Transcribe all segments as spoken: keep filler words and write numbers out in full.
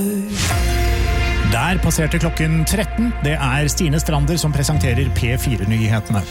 Der passerte klokken tretten. Det er Stine Strander som presenterer P fire-nyhetene.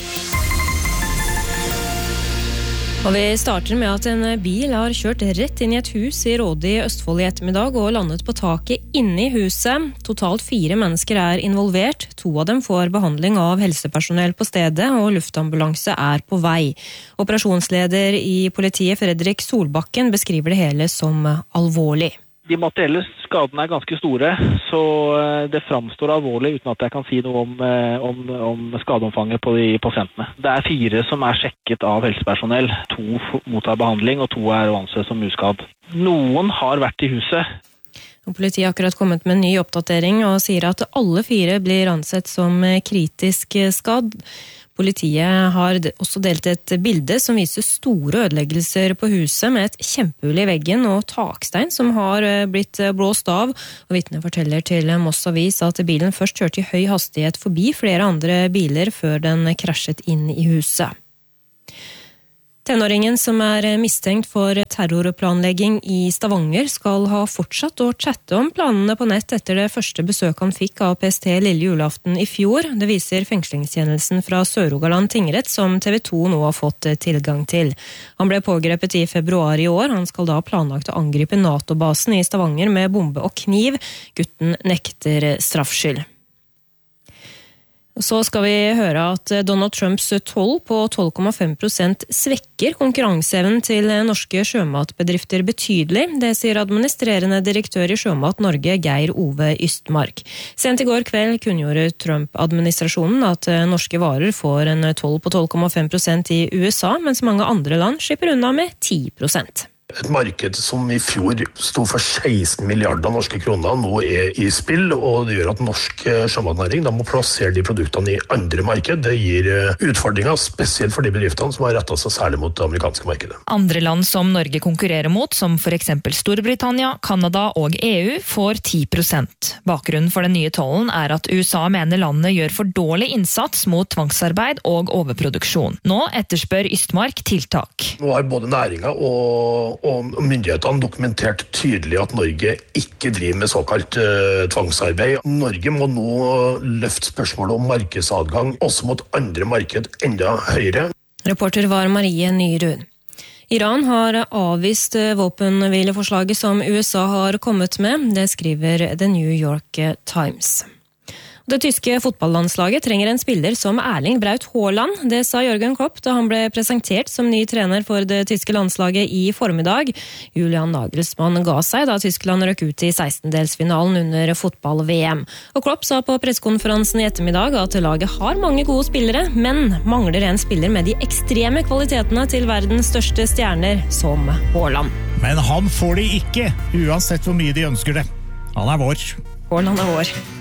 Og vi starter med at en bil har kjørt rett inn i et hus i Råde i Østfold i ettermiddag og landet på taket inne i huset. Totalt fire mennesker er involvert. To av dem får behandling av helsepersonell på stedet, og luftambulanse er på vei. Operasjonsleder i politiet Fredrik Solbakken beskriver det hele som alvorlig. De materielle skadene er ganske store, så det framstår alvorlig uten at jeg kan si noe om, om, om skadeomfanget på de pasientene. Det er fire som er sjekket av helsepersonell. To mottar behandling, og to er å anse som uskadd. Noen har vært i huset. Og politiet har akkurat kommet med en ny oppdatering og sier at alle fire blir ansett som kritisk skadd. Politiet har også delt et bilde som viser store ødeleggelser på huset med et kjempehull i veggen og takstein som har blitt blåst av. Og vitner forteller til Moss Avis at bilen først kjørte i høy hastighet forbi flere andre biler før den krasjet inn i huset. Tenåringen som er mistenkt for terrorplanlegging i Stavanger skal ha fortsatt å chatte om planene på nett etter det første besøk han fikk av P S T lille julaften i fjor. Det viser fengslingskjennelsen fra Sør-Rogaland tingrett som T V to nå har fått tilgang til. Han ble pågrepet i februar i år. Han skal da ha planlagt å angripe NATO-basen i Stavanger med bombe og kniv. Gutten nekter straffskyld. Så skal vi høre at Donald Trumps toll på tolv komma fem prosent svekker konkurranseevnen til norske sjømatbedrifter betydelig. Det sier administrerende direktør i Sjømat Norge, Geir Ove Ystmark. Sent i går kveld kunngjorde Trump-administrasjonen at norske varer får en toll på tolv komma fem prosent i U S A, mens mange andre land slipper unna med ti prosent. Et marked som i fjor sto for seksten milliarder norske kroner nå er i spill, og det gjør at norsk sjømatnæring må plassere de produktene i andre marked. Det gir utfordringer, spesielt for de bedriftene som har rettet seg særlig mot det amerikanske markedet. Andre land som Norge konkurrerer mot, som for eksempel Storbritannia, Kanada og E U, får ti prosent. Bakgrunnen for den nye tollen er at U S A mener landet gjør for dårlig innsats mot tvangsarbeid og overproduksjon. Nå etterspør Ystmark tiltak. Nå har både næringen og og myndighetene dokumentert tydelig at Norge ikke driver med såkalt uh, tvangsarbeid. Norge må nå løfte spørsmålet om markedsadgang også mot andre marked enda høyere. Reporter var Marie Nyrud. Iran har avvist våpenhvileforslaget som U S A har kommet med. Det skriver The New York Times. Det tyske fotballandslaget trenger en spiller som Erling Braut Haaland. Det sa Jørgen Klopp da han ble presentert som ny trener for det tyske landslaget i formiddag. Julian Nagelsmann ga seg da Tyskland røk ut i sekstendelsfinalen under fotball-V M. Og Klopp sa på pressekonferansen i ettermiddag at laget har mange gode spillere, men mangler en spiller med de ekstreme kvalitetene til verdens største stjerner, som Haaland. Men han får de ikke, uansett hvor mye de ønsker det. Han er vår. Haaland er vår.